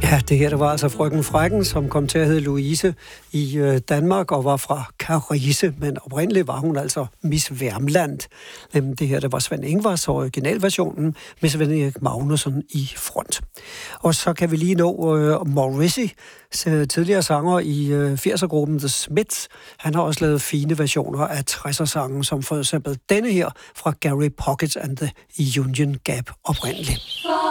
Ja, det her det var altså Frøken Frækken, som kom til at hedde Louise i Danmark og var fra Karise, men oprindeligt var hun altså Miss Værmland. Det her det var Svend Ingvars originalversionen med Svend Erik Magnusson i front. Og så kan vi lige nå Morrissey, tidligere sanger i 80'er-gruppen The Smiths. Han har også lavet fine versioner af 60'er-sangen, som for eksempel denne her fra Gary Pocket and the Union Gap oprindeligt.